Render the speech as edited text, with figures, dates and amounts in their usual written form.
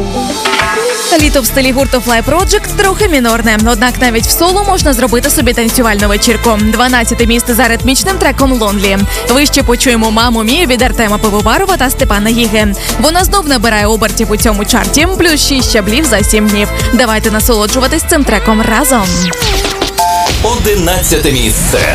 Літо в стилі гурту Fly Project трохи мінорне. Однак навіть в соло можна зробити собі танцювальну вечірку. 12-те місце за ритмічним треком «Lonely». Вище почуємо «Маму Мію» від Артема Пивоварова та Степана Гіги. Вона знов набирає обертів у цьому чарті, плюс 6 щаблів за 7 днів. Давайте насолоджуватись цим треком разом. 11-те місце.